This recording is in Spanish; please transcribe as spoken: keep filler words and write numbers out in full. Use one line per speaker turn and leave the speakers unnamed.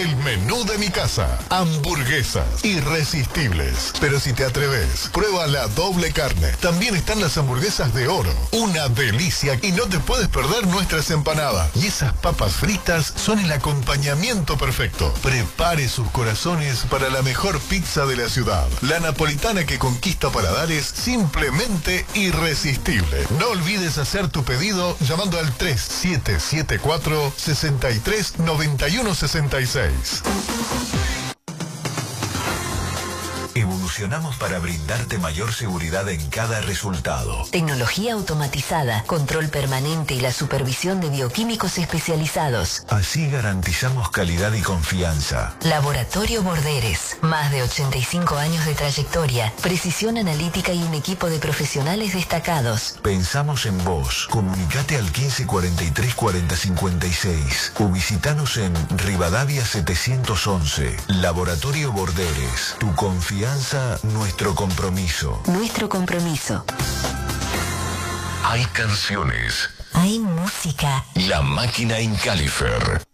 el menú de mi casa. Hamburguesas irresistibles. Pero si te atreves, prueba la doble carne. También están las hamburguesas de oro. Una delicia y no te puedes perder nuestras empanadas. Y esas papas fritas son el acompañamiento perfecto. Prepare sus corazones para la mejor pizza de la ciudad. La napolitana que conquista paladares, simplemente irresistible. No olvides hacer tu pedido llamando al tres siete siete cuatro, seis tres, nueve uno seis seis.
Evolucionamos para brindarte mayor seguridad en cada resultado.
Tecnología automatizada, control permanente y la supervisión de bioquímicos especializados.
Así garantizamos calidad y confianza.
Laboratorio Borderes, más de ochenta y cinco años de trayectoria, precisión analítica y un equipo de profesionales destacados.
Pensamos en vos. Comunicate al quince cuarenta y tres cuarenta cincuenta y seis o visitanos en Rivadavia setecientos once. Laboratorio Borderes, tu confianza, nuestro compromiso.
Nuestro compromiso.
Hay canciones.
Hay música.
La máquina en Califer.